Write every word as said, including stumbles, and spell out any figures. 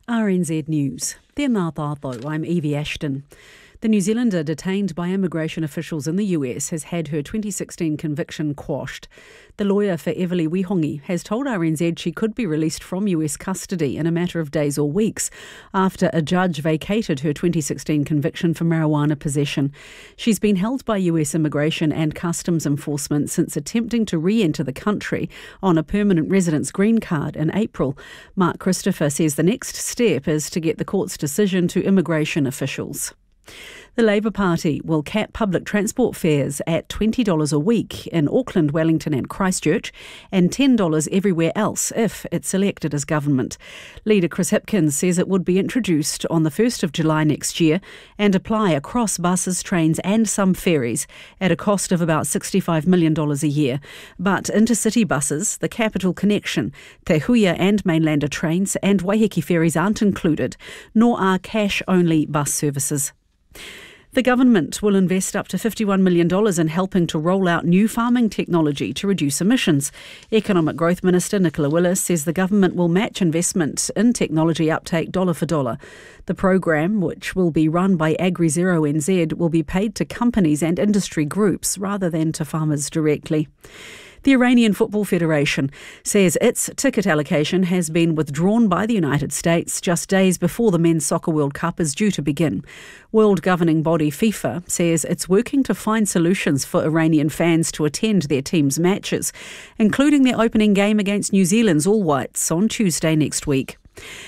R N Z News. Tēnā tātou, I'm Evie Ashton. The New Zealander detained by immigration officials in the U S has had her twenty sixteen conviction quashed. The lawyer for Everly Wihongi has told R N Z she could be released from U S custody in a matter of days or weeks after a judge vacated her twenty sixteen conviction for marijuana possession. She's been held by U S Immigration and Customs Enforcement since attempting to re-enter the country on a permanent residence green card in April. Mark Christopher says the next step is to get the court's decision to immigration officials. The Labour Party will cap public transport fares at twenty dollars a week in Auckland, Wellington and Christchurch and ten dollars everywhere else if it's elected as government. Leader Chris Hipkins says it would be introduced on the first of July next year and apply across buses, trains and some ferries at a cost of about sixty-five million dollars a year. But intercity buses, the Capital Connection, Te Huia and Mainlander trains and Waiheke ferries aren't included, nor are cash-only bus services. The government will invest up to fifty-one million dollars in helping to roll out new farming technology to reduce emissions. Economic Growth Minister Nicola Willis says the government will match investment in technology uptake dollar for dollar. The program, which will be run by AgriZero N Z, will be paid to companies and industry groups rather than to farmers directly. The Iranian Football Federation says its ticket allocation has been withdrawn by the United States just days before the Men's Soccer World Cup is due to begin. World governing body FIFA says it's working to find solutions for Iranian fans to attend their team's matches, including their opening game against New Zealand's All Whites on Tuesday next week.